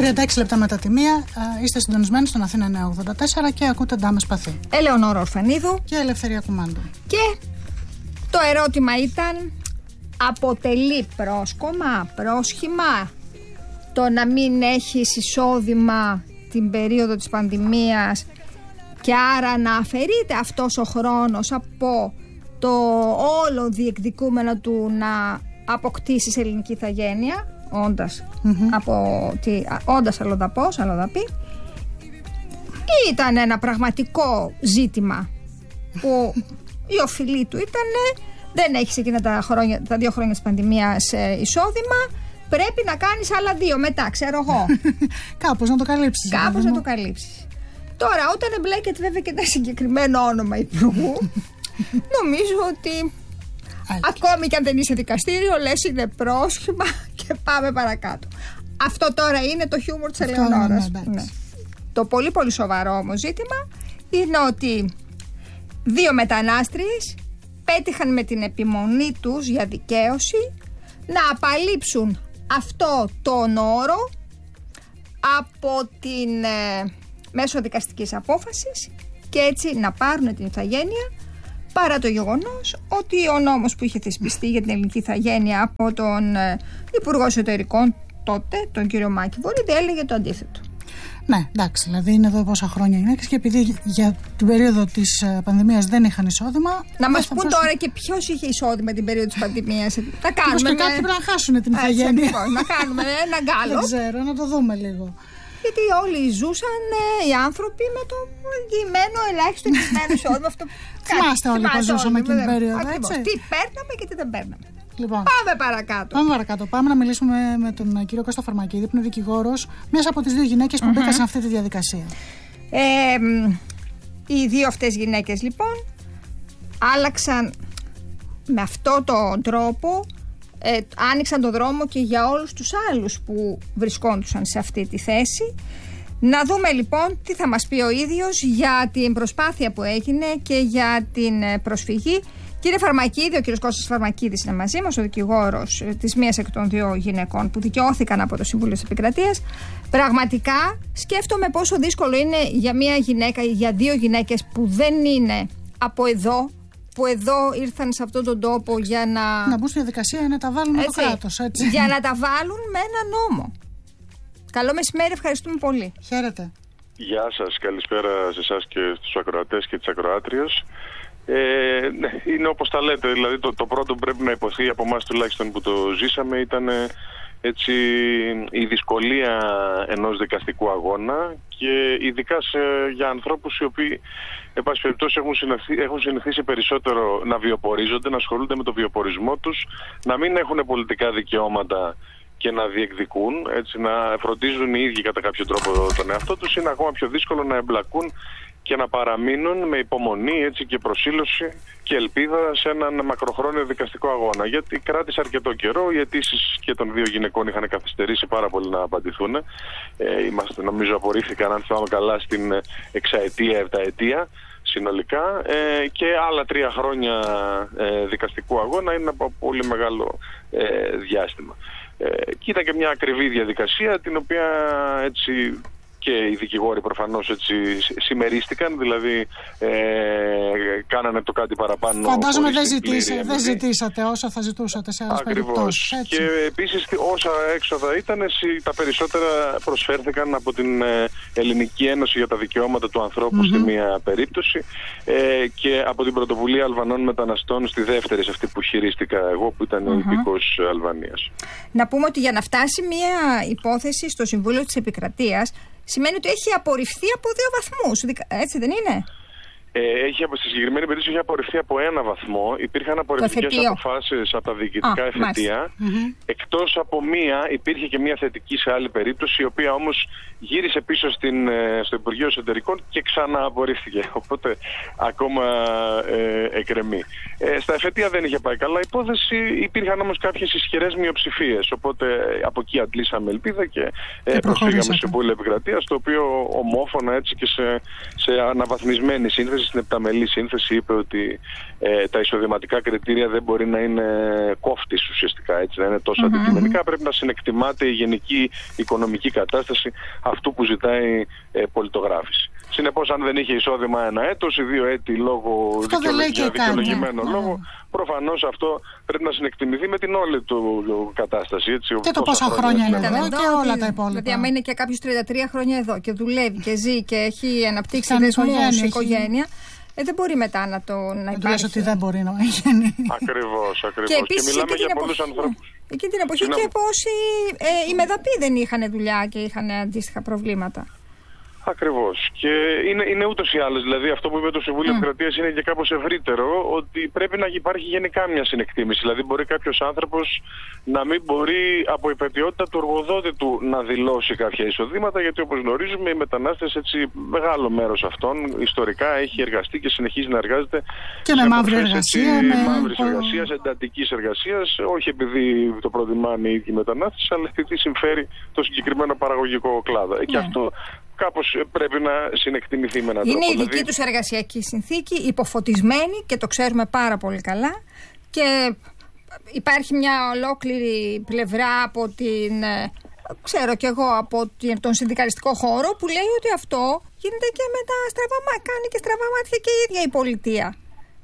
36 λεπτά μετά τη μία, είστε συντονισμένοι στον Αθήνα 984 και ακούτε Ντάμες Σπαθί. Ελεονόρα Ορφανίδου και Ελευθερία Κουμάντου. Και το ερώτημα ήταν, αποτελεί πρόσχημα το να μην έχεις εισόδημα την περίοδο της πανδημίας και άρα να αφαιρείται αυτός ο χρόνος από το όλο διεκδικούμενο του να αποκτήσεις ελληνική ηθαγένεια, όντας αλλοδαπή, ή ήταν ένα πραγματικό ζήτημα που η οφειλή του ήταν δεν έχεις εκείνα τα 2 χρόνια της πανδημίας εισόδημα, πρέπει να κάνεις άλλα 2 μετά, ξέρω εγώ. Κάπως να το καλύψεις. Κάπως να το καλύψεις. Τώρα, όταν εμπλέκεται βέβαια και ένα συγκεκριμένο όνομα υπουργού, νομίζω ότι ακόμη και αν δεν είσαι δικαστήριο, λες είναι πρόσχημα και πάμε παρακάτω. Αυτό τώρα είναι το χιούμορ της Ελεονόρας. Ναι. Το πολύ πολύ σοβαρό όμως ζήτημα είναι ότι 2 μετανάστριες πέτυχαν με την επιμονή τους για δικαίωση να απαλείψουν αυτό τον όρο από την μέσω δικαστικής απόφασης και έτσι να πάρουν την ηθαγένεια, παρά το γεγονός ότι ο νόμος που είχε θεσπιστεί για την ελληνική ηθαγένεια από τον Υπουργό Εσωτερικών τότε, τον κύριο Μάκη Βορίδη, έλεγε το αντίθετο. Ναι, εντάξει, δηλαδή είναι εδώ πόσα χρόνια γυναίκες και επειδή για την περίοδο της πανδημίας δεν είχαν εισόδημα. Να μας πούν τώρα και ποιος είχε εισόδημα την περίοδο της πανδημίας. Θα κάνουμε. Και κάποιοι πρέπει να χάσουν την ηθαγένεια. Να κάνουμε ένα γκάλο. Δεν ξέρω, να το δούμε λίγο. Γιατί όλοι ζούσαν οι άνθρωποι με το εγγυημένο, ελάχιστο εγγυημένο εισόδημα. Θυμάστε όλοι που ζούσαμε εκείνη την περίοδο, έτσι. Τι παίρναμε και τι δεν παίρναμε. Λοιπόν, πάμε παρακάτω. Πάμε να μιλήσουμε με τον κύριο Κώστα Φαρμακίδη, που είναι δικηγόρος, μιας από τις 2 γυναίκες που μπήκαν σε αυτή τη διαδικασία. Οι 2 αυτές γυναίκες λοιπόν άλλαξαν με αυτόν τον τρόπο, άνοιξαν το δρόμο και για όλους τους άλλους που βρισκόντουσαν σε αυτή τη θέση. Να δούμε λοιπόν τι θα μας πει ο ίδιος για την προσπάθεια που έγινε και για την προσφυγή. Κύριε Φαρμακίδη, ο κύριος Κώστας Φαρμακίδης είναι μαζί μας, ο δικηγόρος της μίας εκ των 2 γυναικών που δικαιώθηκαν από το Συμβούλιο της Επικρατείας. Πραγματικά σκέφτομαι πόσο δύσκολο είναι για μια γυναίκα ή για 2 γυναίκες που δεν είναι από εδώ, που εδώ ήρθαν σε αυτόν τον τόπο για να μπουν στη διαδικασία να τα βάλουν με το κράτος. Έτσι. Για να τα βάλουν με ένα νόμο. Καλό μεσημέρι, ευχαριστούμε πολύ. Χαίρετε. Γεια σας, καλησπέρα σε εσάς και στους ακροατές και τις ακροάτριες. Ναι, είναι όπως τα λέτε, δηλαδή το πρώτο που πρέπει να υποθεί από εμάς τουλάχιστον που το ζήσαμε ήταν έτσι η δυσκολία ενός δικαστικού αγώνα και ειδικά για ανθρώπους οι οποίοι εν πάση περιπτώσει έχουν συνηθίσει περισσότερο να βιοπορίζονται, να ασχολούνται με το βιοπορισμό τους, να μην έχουν πολιτικά δικαιώματα και να διεκδικούν, έτσι, να φροντίζουν οι ίδιοι κατά κάποιο τρόπο τον εαυτό τους. Είναι ακόμα πιο δύσκολο να εμπλακούν και να παραμείνουν με υπομονή, έτσι, και προσήλωση και ελπίδα σε έναν μακροχρόνιο δικαστικό αγώνα. Γιατί κράτησε αρκετό καιρό, οι αιτήσεις και των 2 γυναικών είχαν καθυστερήσει πάρα πολύ να απαντηθούν. Νομίζω απορρίφθηκαν, αν θυμάμαι καλά, στην 6ετία, 7ετία συνολικά, και άλλα 3 χρόνια δικαστικού αγώνα είναι από πολύ μεγάλο διάστημα. Και ήταν και μια ακριβή διαδικασία, την οποία έτσι και οι δικηγόροι προφανώς έτσι συμμερίστηκαν, δηλαδή κάνανε το κάτι παραπάνω. Φαντάζομαι δεν ζητήσατε όσο θα ζητούσατε σε άλλες περιπτώσεις. Και επίσης όσα έξοδα ήταν, τα περισσότερα προσφέρθηκαν από την Ελληνική Ένωση για τα Δικαιώματα του Ανθρώπου στη μία περίπτωση και από την Πρωτοβουλία Αλβανών Μεταναστών στη δεύτερη, σε αυτή που χειρίστηκα εγώ, που ήταν υπηκός Αλβανίας. Να πούμε ότι για να φτάσει μία υπόθεση στο Συμβούλιο της Επικρατείας σημαίνει ότι έχει απορριφθεί από 2 βαθμούς, έτσι δεν είναι? Στη συγκεκριμένη περίπτωση έχει απορριφθεί από 1 βαθμό. Υπήρχαν απορριφτικές αποφάσεις από τα διοικητικά εφετεία. Εκτός από μία, υπήρχε και μία θετική σε άλλη περίπτωση, η οποία όμως γύρισε πίσω στο Υπουργείο Εσωτερικών και ξανά απορρίφθηκε. Οπότε ακόμα εκκρεμεί. Στα εφετεία δεν είχε πάει καλά η υπόθεση. Υπήρχαν όμως κάποιες ισχυρές μειοψηφίες. Οπότε από εκεί αντλήσαμε ελπίδα και προσφύγαμε στο Συμβούλιο Επικρατείας, το οποίο ομόφωνα, έτσι, και σε αναβαθμισμένη σύνθεση αποφάσισε στην επταμελή σύνθεση, είπε ότι τα εισοδηματικά κριτήρια δεν μπορεί να είναι κόφτης ουσιαστικά, έτσι, να είναι τόσο αντικειμενικά. Πρέπει να συνεκτιμάται η γενική οικονομική κατάσταση αυτού που ζητάει πολιτογράφηση. Συνεπώς, αν δεν είχε εισόδημα ένα έτος ή 2 έτη λόγω δικαιολογημένο λόγο, προφανώς αυτό πρέπει να συνεκτιμηθεί με την όλη του κατάσταση. Έτσι, και το πόσα χρόνια είναι εδώ και όλα τα υπόλοιπα. Δηλαδή, άμα είναι και κάποιος 33 χρόνια εδώ και δουλεύει και ζει και έχει αναπτύξει δεσμούς, οικογένεια, δεν μπορεί μετά να υπάρχει. Δεν λες ότι δεν μπορεί να γίνει. Ακριβώς. Και μιλάμε για πολλούς ανθρώπους. Εκείνη την εποχή και πόσοι οι μεδαποί δεν είχαν δουλειά και είχαν αντίστοιχα προβλήματα. Ακριβώς. Και είναι ούτως ή άλλως. Δηλαδή, αυτό που είπε το Συμβούλιο Επικρατείας είναι και κάπως ευρύτερο, ότι πρέπει να υπάρχει γενικά μια συνεκτίμηση. Δηλαδή, μπορεί κάποιος άνθρωπος να μην μπορεί από υπετιότητα του εργοδότη του να δηλώσει κάποια εισοδήματα, γιατί όπως γνωρίζουμε, οι μετανάστες, έτσι, μεγάλο μέρος αυτών ιστορικά έχει εργαστεί και συνεχίζει να εργάζεται και με μαύρη εργασία. Μαύρης εργασίας, εντατικής εργασίας, όχι επειδή το προτιμάνε οι ίδιοι μετανάστες, αλλά επειδή συμφέρει το συγκεκριμένο παραγωγικό κλάδο. Και αυτό κάπως πρέπει να συνεκτιμηθεί με έναν τρόπο. Είναι η δική τους εργασιακή συνθήκη, υποφωτισμένη και το ξέρουμε πάρα πολύ καλά. Και υπάρχει μια ολόκληρη πλευρά από την, ξέρω κι εγώ, από τον συνδικαλιστικό χώρο που λέει ότι αυτό γίνεται και με τα στραβά μάτια. Κάνει και στραβά μάτια και η ίδια η πολιτεία.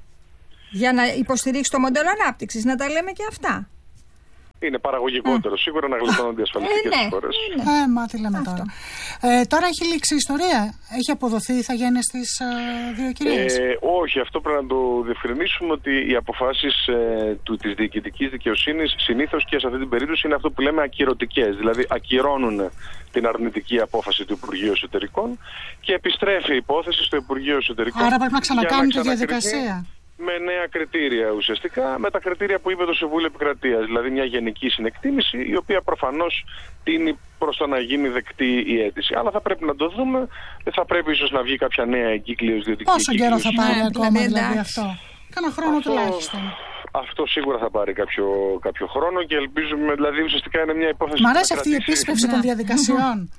Για να υποστηρίξει το μοντέλο ανάπτυξης, να τα λέμε και αυτά. Είναι παραγωγικότερο σίγουρα να γλιτώνονται οι ασφαλιστικές εισφορές. Μα τι λέμε τώρα. Τώρα έχει λήξει η ιστορία. Έχει αποδοθεί οι ηθαγένειες στις δύο κυρίες. Όχι, αυτό πρέπει να το διευκρινίσουμε, ότι οι αποφάσεις της διοικητικής δικαιοσύνης συνήθως και σε αυτή την περίπτωση είναι αυτό που λέμε ακυρωτικές. Δηλαδή ακυρώνουν την αρνητική απόφαση του Υπουργείου Εσωτερικών και επιστρέφει η υπόθεση στο Υπουργείο Εσωτερικών. Άρα πρέπει να ξανακάνουν τη διαδικασία. Με νέα κριτήρια ουσιαστικά, με τα κριτήρια που είπε το Συμβούλιο Επικρατείας. Δηλαδή μια γενική συνεκτίμηση, η οποία προφανώς τείνει προς το να γίνει δεκτή η αίτηση. Αλλά θα πρέπει να το δούμε, θα πρέπει ίσως να βγει κάποια νέα εγκύκλειος διαιτητική. Πόσο καιρό θα πάρει ακόμα δηλαδή αυτό? Κάνα χρόνο τουλάχιστον. Αυτό σίγουρα θα πάρει κάποιο χρόνο και ελπίζουμε, δηλαδή ουσιαστικά είναι μια υπόθεση. Μ' αρέσει αυτή η επίσκεψη των διαδικασιών.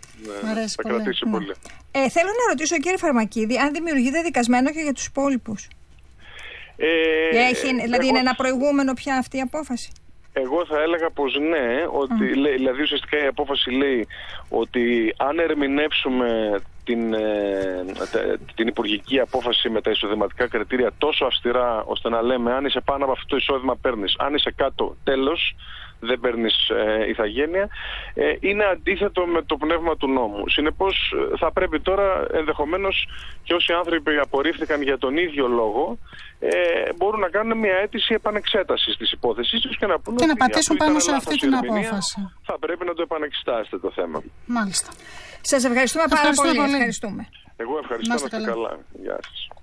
Θα κρατήσει πολύ. Θέλω να ρωτήσω, κύριε Φαρμακίδη, αν δημιουργεί δεδικασμένο και για τους υπόλοιπους. Δηλαδή είναι ένα προηγούμενο πια αυτή η απόφαση? Εγώ θα έλεγα πως ναι, ότι δηλαδή ουσιαστικά η απόφαση λέει ότι αν ερμηνεύσουμε την υπουργική απόφαση με τα εισοδηματικά κριτήρια τόσο αυστηρά ώστε να λέμε αν είσαι πάνω από αυτό το εισόδημα παίρνεις, αν είσαι κάτω τέλος, δεν παίρνεις ηθαγένεια, είναι αντίθετο με το πνεύμα του νόμου. Συνεπώς θα πρέπει τώρα ενδεχομένως και όσοι άνθρωποι απορρίφθηκαν για τον ίδιο λόγο μπορούν να κάνουν μια αίτηση επανεξέτασης της υπόθεσης τους και να πούνε και να πατήσουν πάνω σε αυτή την απόφαση. Θα πρέπει να το επανεξετάσετε το θέμα. Μάλιστα. Σας ευχαριστούμε πάρα πολύ. Ευχαριστούμε. Εγώ ευχαριστώ, να είστε καλά. Γεια σας.